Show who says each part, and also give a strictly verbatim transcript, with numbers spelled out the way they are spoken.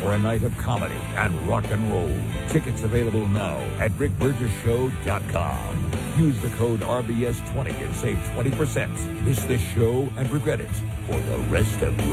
Speaker 1: for a night of comedy and rock and roll. Tickets available now at rick burgess show dot com. Use the code R B S twenty and save twenty percent. Miss this show and regret it for the rest of your